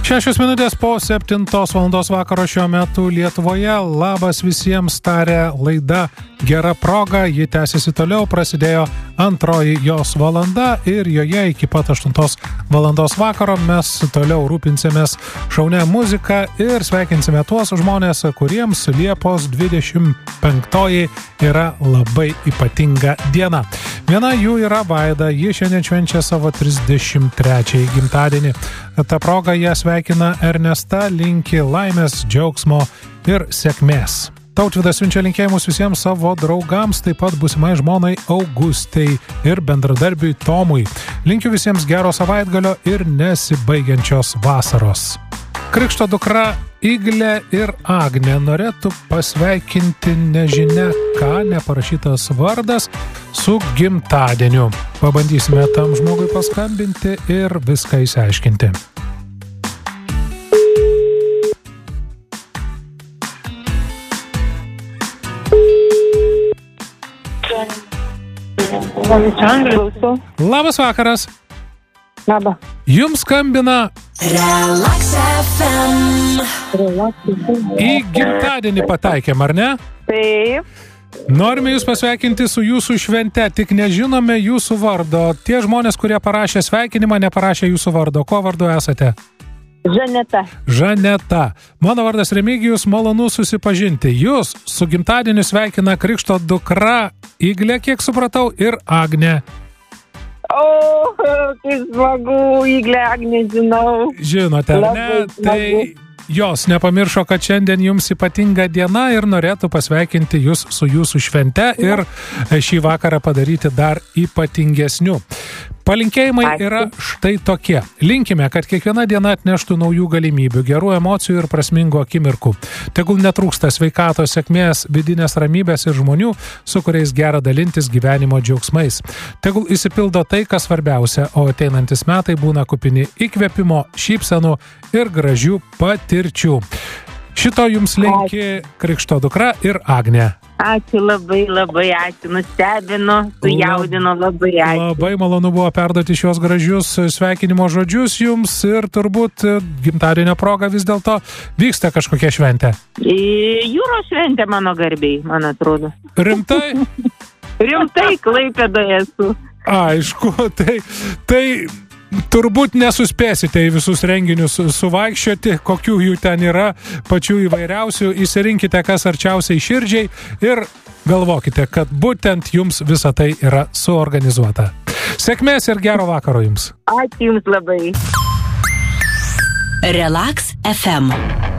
6 minutės po 7 valandos vakaro šiuo metu Lietuvoje. Labas visiems, taria laida Gera proga. Ji tęsiasi toliau, prasidėjo antroji jos valanda ir joje iki pat 8 valandos vakaro mes toliau rūpinsimės šaunia muzika ir sveikinsime tuos žmonės, kuriems Liepos 25 yra labai ypatinga diena. Viena jų yra Vaida, ji šiandien švenčia savo 33 gimtadienį. Ta proga ją sveikina Ernesta, linki laimės, džiaugsmo ir sėkmės. Tautvydas siunčia linkėjimus visiems savo draugams, taip pat būsimai žmonai Augustai ir bendradarbiui Tomui. Linkiu visiems gero savaitgalio ir nesibaigiančios vasaros. Krikšto dukra Iglė ir Agnė norėtų pasveikinti nežinia ką, neparašytas vardas, su gimtadieniu. Pabandysime tam žmogui paskambinti ir viską išsiaiškinti. Labas vakaras. Labas. Jums skambina Relax FM. į gimtadienį pataikėm, ar ne? Taip. Norime jūs pasveikinti su jūsų švente, tik nežinome jūsų vardo. Tie žmonės, kurie parašė sveikinimą, neparašė jūsų vardo. Ko vardu esate? Žaneta. Žaneta. Mano vardas Remigijus, malonu susipažinti. Jūs su gimtadieniu sveikina krikšto dukra Iglė, kiek supratau, ir Agnė. O, kaip smagu, Iglė, Agnė, žinau. Žinote, ar ne? Labai smagu. Tai jos nepamiršo, kad šiandien jums ypatinga diena ir norėtų pasveikinti jūs su jūsų švente ir šį vakarą padaryti dar ypatingesniu. Palinkėjimai yra štai tokie. Linkime, kad kiekviena diena atneštų naujų galimybių, gerų emocijų ir prasmingų akimirkų. Tegul netrūksta sveikatos, sėkmės, vidinės ramybės ir žmonių, su kuriais gera dalintis gyvenimo džiaugsmais. Tegul išsipildo tai, kas svarbiausia, o ateinantis metai būna kupini įkvėpimo, šypsenų ir gražių patirčių. Šito jums linki krikšto dukra ir Agnė. Ačiū labai, labai ačiū. Nustebino, sujaudino, labai ačiū. Labai malonu buvo perduoti šios gražius sveikinimo žodžius jums ir turbūt gimtadienio proga vis dėlto vyksta kažkokia šventė. Jūros šventė mano garbiai, man atrodo. Rimtai? Rimtai, Klaipėdoje esu. Aišku, tai turbūt nesuspėsite į visus renginius suvaikščioti, kokių jų ten yra, pačių įvairiausių. Įsirinkite, kas arčiausiai širdžiai ir galvokite, kad būtent jums visa tai yra suorganizuota. Sėkmės ir gero vakaro jums. Ačiū jums labai. Relax FM.